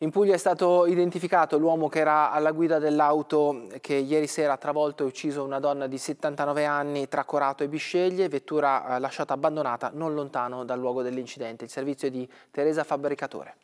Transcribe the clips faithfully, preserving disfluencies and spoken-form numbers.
In Puglia è stato identificato l'uomo che era alla guida dell'auto che ieri sera ha travolto e ucciso una donna di settantanove anni tra Corato e Bisceglie, vettura lasciata abbandonata non lontano dal luogo dell'incidente. Il servizio è di Teresa Fabbricatore.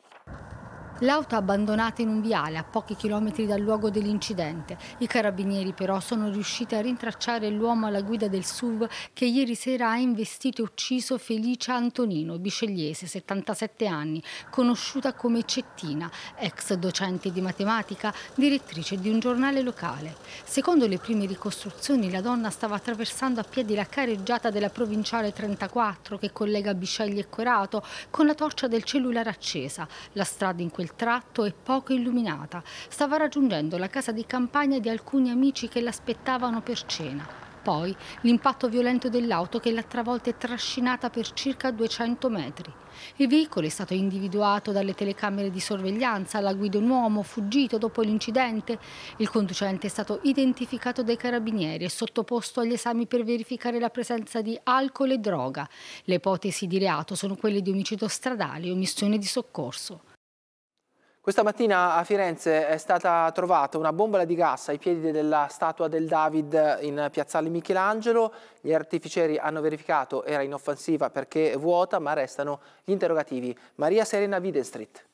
L'auto abbandonata in un viale a pochi chilometri dal luogo dell'incidente. I carabinieri però sono riusciti a rintracciare l'uomo alla guida del S U V che ieri sera ha investito e ucciso Felicia Antonino, biscegliese, settantasette anni, conosciuta come Cettina, ex docente di matematica, direttrice di un giornale locale. Secondo le prime ricostruzioni, la donna stava attraversando a piedi la careggiata della provinciale trentaquattro che collega Bisceglie e Corato con la torcia del cellulare accesa. La strada in quel tratto è poco illuminata. Stava raggiungendo la casa di campagna di alcuni amici che l'aspettavano per cena. Poi l'impatto violento dell'auto che l'ha travolta e trascinata per circa duecento metri. Il veicolo è stato individuato dalle telecamere di sorveglianza, alla guida un uomo fuggito dopo l'incidente. Il conducente è stato identificato dai carabinieri e sottoposto agli esami per verificare la presenza di alcol e droga. Le ipotesi di reato sono quelle di omicidio stradale e omissione di soccorso. Questa mattina a Firenze è stata trovata una bombola di gas ai piedi della statua del David in piazzale Michelangelo. Gli artificieri hanno verificato era inoffensiva perché vuota, ma restano gli interrogativi. Maria Serena Widenstreet.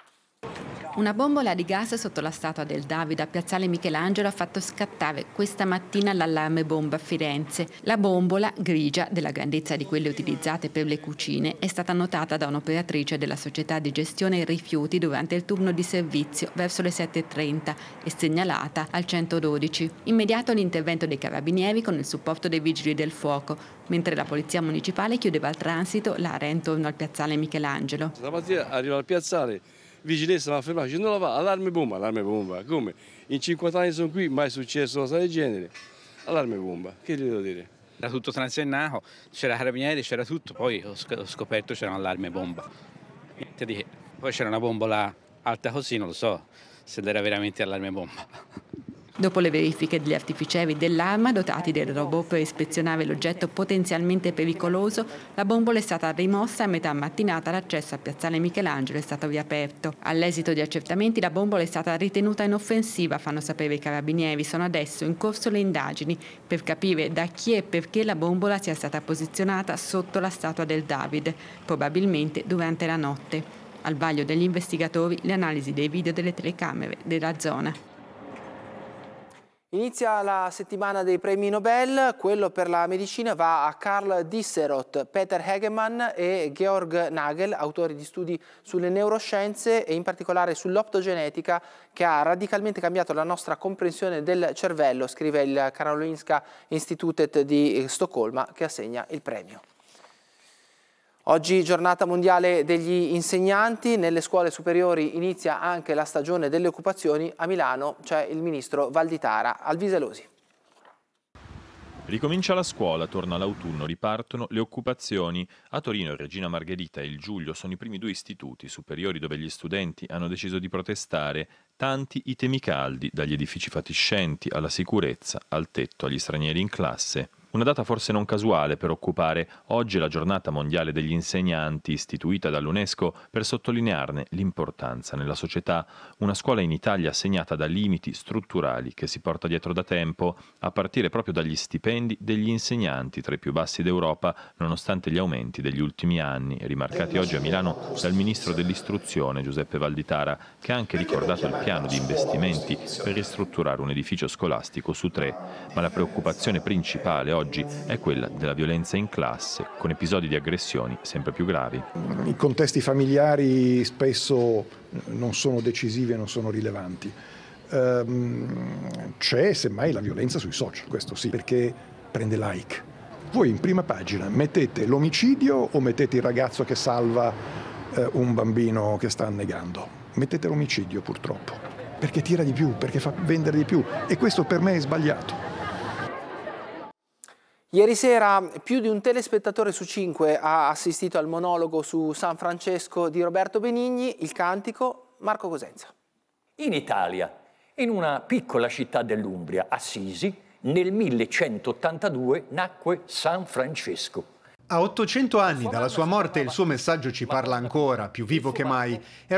Una bombola di gas sotto la statua del David a piazzale Michelangelo ha fatto scattare questa mattina l'allarme bomba a Firenze. La bombola, grigia, della grandezza di quelle utilizzate per le cucine, è stata notata da un'operatrice della società di gestione rifiuti durante il turno di servizio verso le sette e trenta e segnalata al centododici. Immediato l'intervento dei carabinieri con il supporto dei vigili del fuoco, mentre la polizia municipale chiudeva al transito l'area intorno al piazzale Michelangelo. Stamattina arrivo al piazzale, vigilessa mi ha fermato, dice non la va, allarme bomba, allarme bomba, come? In cinquanta anni sono qui, mai è successo una cosa del genere, allarme bomba, che gli devo dire? Era tutto transennato, c'era carabinieri, c'era tutto, poi ho scoperto c'era un allarme bomba. Niente di che. Poi c'era una bombola alta così, non lo so se era veramente allarme bomba. Dopo le verifiche degli artificieri dell'arma dotati del robot per ispezionare l'oggetto potenzialmente pericoloso, la bombola è stata rimossa e a metà mattinata l'accesso a piazzale Michelangelo è stato riaperto. All'esito di accertamenti la bombola è stata ritenuta inoffensiva, fanno sapere i carabinieri. Sono adesso in corso le indagini per capire da chi e perché la bombola sia stata posizionata sotto la statua del David, probabilmente durante la notte. Al vaglio degli investigatori le analisi dei video delle telecamere della zona. Inizia la settimana dei premi Nobel, quello per la medicina va a Karl Disseroth, Peter Hegemann e Georg Nagel, autori di studi sulle neuroscienze e in particolare sull'optogenetica che ha radicalmente cambiato la nostra comprensione del cervello, scrive il Karolinska Institutet di Stoccolma che assegna il premio. Oggi giornata mondiale degli insegnanti, nelle scuole superiori inizia anche la stagione delle occupazioni, a Milano c'è il ministro Valditara. Alviselosi. Ricomincia la scuola, torna l'autunno, ripartono le occupazioni. A Torino, Regina Margherita e il Giulio sono i primi due istituti superiori dove gli studenti hanno deciso di protestare. Tanti i temi caldi, dagli edifici fatiscenti alla sicurezza, al tetto, agli stranieri in classe. Una data forse non casuale per occupare oggi la giornata mondiale degli insegnanti, istituita dall'UNESCO per sottolinearne l'importanza nella società. Una scuola in Italia segnata da limiti strutturali che si porta dietro da tempo, a partire proprio dagli stipendi degli insegnanti, tra i più bassi d'Europa, nonostante gli aumenti degli ultimi anni, rimarcati oggi a Milano dal ministro dell'istruzione Giuseppe Valditara, che ha anche ricordato il piano di investimenti per ristrutturare un edificio scolastico su tre. Ma la preoccupazione principale oggi è quella della violenza in classe, con episodi di aggressioni sempre più gravi. I contesti familiari spesso non sono decisivi e non sono rilevanti. C'è semmai la violenza sui social, questo sì, perché prende like. Voi in prima pagina mettete l'omicidio o mettete il ragazzo che salva un bambino che sta annegando? Mettete l'omicidio purtroppo, perché tira di più, perché fa vendere di più e questo per me è sbagliato. Ieri sera più di un telespettatore su cinque ha assistito al monologo su San Francesco di Roberto Benigni, il cantico, Marco Cosenza. In Italia, in una piccola città dell'Umbria, Assisi, nel millecentottantadue nacque San Francesco. A ottocento anni dalla sua morte il suo messaggio ci parla ancora, più vivo che mai.